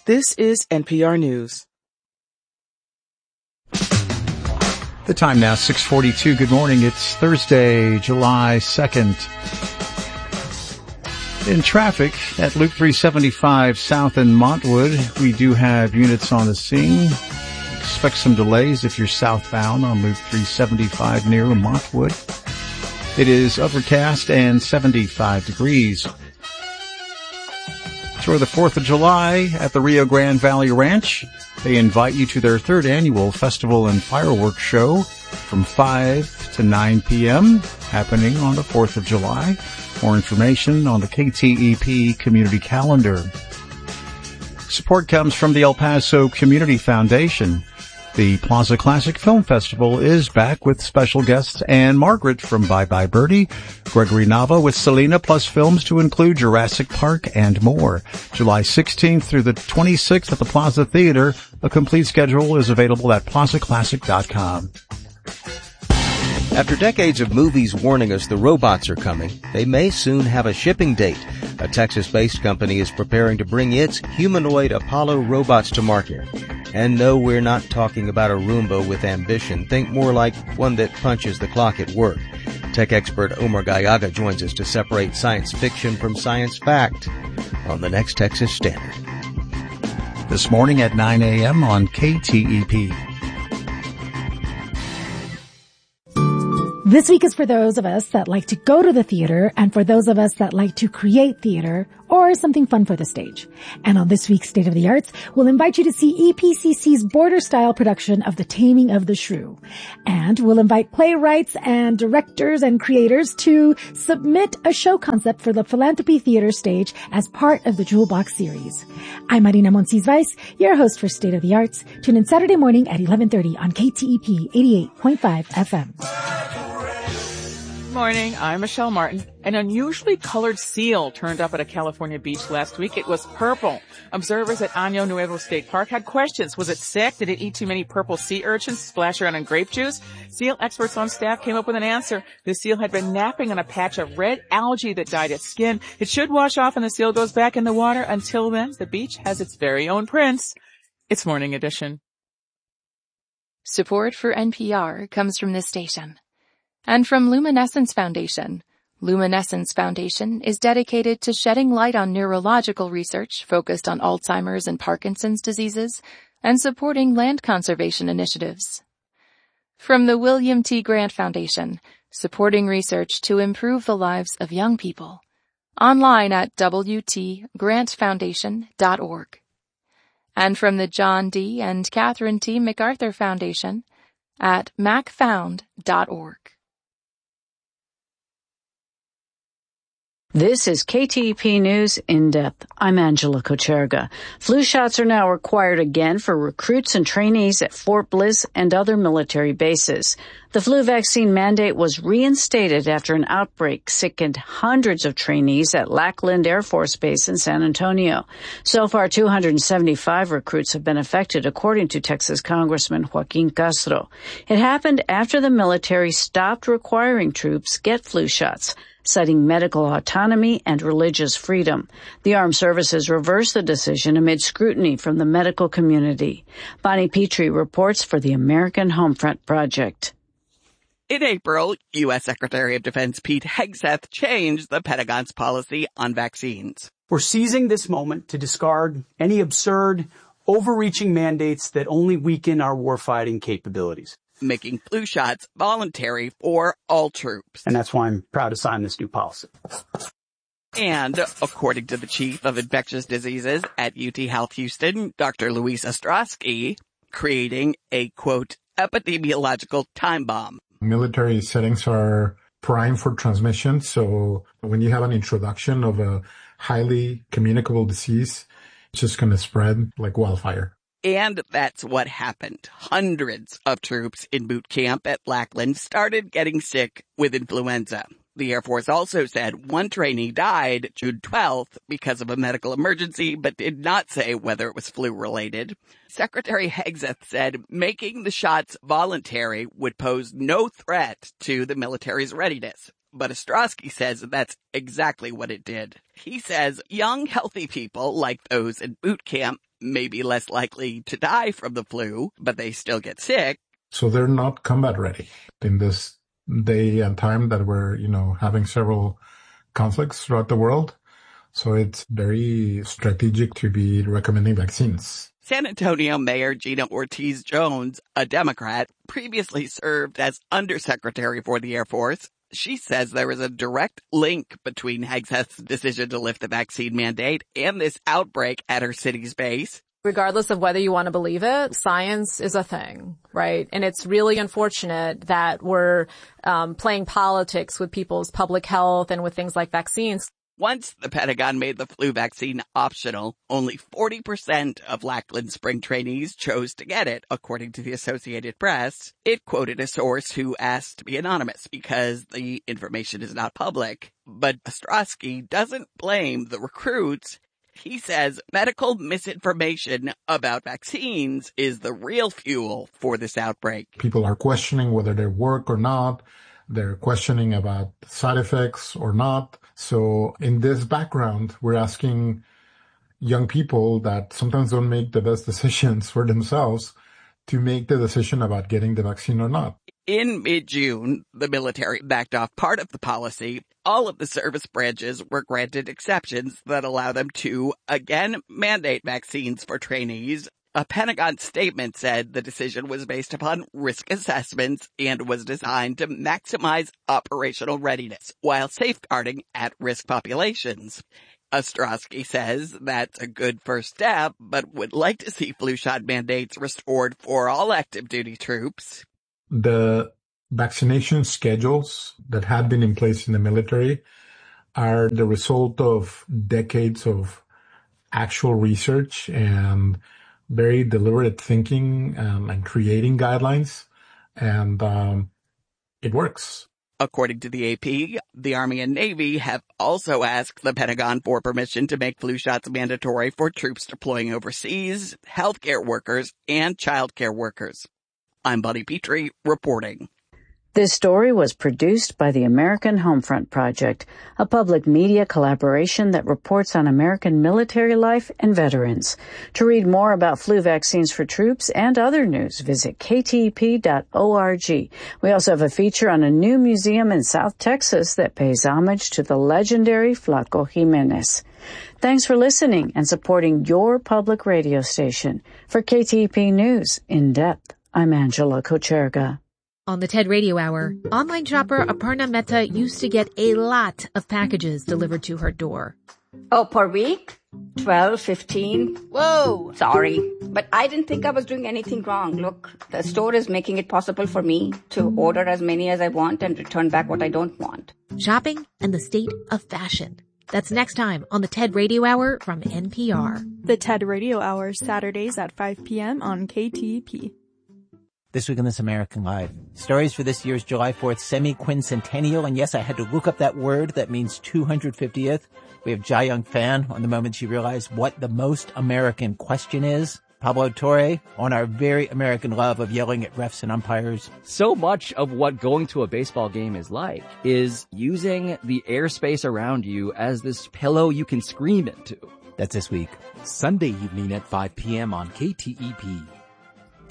This is NPR News. The time now, 6:42. Good morning. It's Thursday, July 2nd. In traffic at Loop 375 south in Montwood, we do have units on the scene. Expect some delays if you're southbound on Loop 375 near Montwood. It is overcast and 75 degrees. For the 4th of July at the Rio Grande Valley Ranch, they invite you to their 3rd annual festival and fireworks show from 5 to 9 p.m. happening on the 4th of July. More information on the KTEP community calendar. Support comes from the El Paso Community Foundation. The Plaza Classic Film Festival is back with special guests Anne Margaret from Bye Bye Birdie, Gregory Nava with Selena, plus films to include Jurassic Park and more. July 16th through the 26th at the Plaza Theater. A complete schedule is available at plazaclassic.com. After decades of movies warning us the robots are coming, they may soon have a shipping date. A Texas-based company is preparing to bring its humanoid Apollo robots to market. And no, we're not talking about a Roomba with ambition. Think more like one that punches the clock at work. Tech expert Omar Gallaga joins us to separate science fiction from science fact on the next Texas Standard. This morning at 9 a.m. on KTEP. This week is for those of us that like to go to the theater and for those of us that like to create theater or something fun for the stage. And on this week's State of the Arts, we'll invite you to see EPCC's border-style production of The Taming of the Shrew. And we'll invite playwrights and directors and creators to submit a show concept for the Philanthropy Theater stage as part of the Jewel Box series. I'm Marina Monsiz-Weiss, your host for State of the Arts. Tune in Saturday morning at 11:30 on KTEP 88.5 FM. Morning, I'm Michelle Martin. An unusually colored seal turned up at a California beach last week. It was purple. Observers at Año Nuevo State Park had questions. Was it sick? Did it eat too many purple sea urchins, splash around in grape juice? Seal experts on staff came up with an answer. The seal had been napping on a patch of red algae that dyed its skin. It should wash off and the seal goes back in the water. Until then, the beach has its very own prince. It's Morning Edition. Support for NPR comes from this station. And from Luminescence Foundation. Luminescence Foundation is dedicated to shedding light on neurological research focused on Alzheimer's and Parkinson's diseases and supporting land conservation initiatives. From the William T. Grant Foundation, supporting research to improve the lives of young people. Online at wtgrantfoundation.org. And from the John D. and Catherine T. MacArthur Foundation at macfound.org. This is KTEP News in depth. I'm Angela Kocherga. Flu shots are now required again for recruits and trainees at Fort Bliss and other military bases. The flu vaccine mandate was reinstated after an outbreak sickened hundreds of trainees at Lackland Air Force Base in San Antonio. So far, 275 recruits have been affected, according to Texas Congressman Joaquin Castro. It happened after the military stopped requiring troops get flu shots, citing medical autonomy and religious freedom. The armed services reversed the decision amid scrutiny from the medical community. Bonnie Petrie reports for the American Homefront Project. In April, U.S. Secretary of Defense Pete Hegseth changed the Pentagon's policy on vaccines. We're seizing this moment to discard any absurd, overreaching mandates that only weaken our warfighting capabilities, making flu shots voluntary for all troops. And that's why I'm proud to sign this new policy. And according to the chief of infectious diseases at UT Health Houston, Dr. Luis Ostrowski, creating a, quote, epidemiological time bomb. Military settings are prime for transmission. So when you have an introduction of a highly communicable disease, it's just going to spread like wildfire. And that's what happened. Hundreds of troops in boot camp at Lackland started getting sick with influenza. The Air Force also said one trainee died June 12th because of a medical emergency, but did not say whether it was flu-related. Secretary Hegseth said making the shots voluntary would pose no threat to the military's readiness. But Ostrowski says that's exactly what it did. He says young, healthy people like those in boot camp may be less likely to die from the flu, but they still get sick. So they're not combat ready in this day and time that we're, having several conflicts throughout the world. So it's very strategic to be recommending vaccines. San Antonio Mayor Gina Ortiz Jones, a Democrat, previously served as Undersecretary for the Air Force. She says there is a direct link between Hegseth's decision to lift the vaccine mandate and this outbreak at her city's base. Regardless of whether you want to believe it, science is a thing, right? And it's really unfortunate that we're playing politics with people's public health and with things like vaccines. Once the Pentagon made the flu vaccine optional, only 40% of Lackland Spring trainees chose to get it, according to the Associated Press. It quoted a source who asked to be anonymous because the information is not public. But Ostrowski doesn't blame the recruits. He says medical misinformation about vaccines is the real fuel for this outbreak. People are questioning whether they work or not. They're questioning about side effects or not. So in this background, we're asking young people that sometimes don't make the best decisions for themselves to make the decision about getting the vaccine or not. In mid-June, the military backed off part of the policy. All of the service branches were granted exceptions that allow them to, again, mandate vaccines for trainees. A Pentagon statement said the decision was based upon risk assessments and was designed to maximize operational readiness while safeguarding at-risk populations. Ostrowski says that's a good first step, but would like to see flu shot mandates restored for all active duty troops. The vaccination schedules that had been in place in the military are the result of decades of actual research and very deliberate thinking and creating guidelines, and it works. According to the AP, the Army and Navy have also asked the Pentagon for permission to make flu shots mandatory for troops deploying overseas, healthcare workers, and childcare workers. I'm Buddy Petrie, reporting. This story was produced by the American Homefront Project, a public media collaboration that reports on American military life and veterans. To read more about flu vaccines for troops and other news, visit ktep.org. We also have a feature on a new museum in South Texas that pays homage to the legendary Flaco Jimenez. Thanks for listening and supporting your public radio station. For KTEP News in Depth, I'm Angela Kocherga. On the TED Radio Hour, online shopper Aparna Mehta used to get a lot of packages delivered to her door. Oh, per week? 12, 15. Whoa! Sorry, but I didn't think I was doing anything wrong. Look, the store is making it possible for me to order as many as I want and return back what I don't want. Shopping and the state of fashion. That's next time on the TED Radio Hour from NPR. The TED Radio Hour, Saturdays at 5 p.m. on KTEP. This week on This American Life, stories for this year's July 4th semi-quincentennial. And yes, I had to look up that word. That means 250th. We have Jia Young Fan on the moment she realized what the most American question is. Pablo Torre on our very American love of yelling at refs and umpires. So much of what going to a baseball game is like is using the airspace around you as this pillow you can scream into. That's this week. Sunday evening at 5 p.m. on KTEP.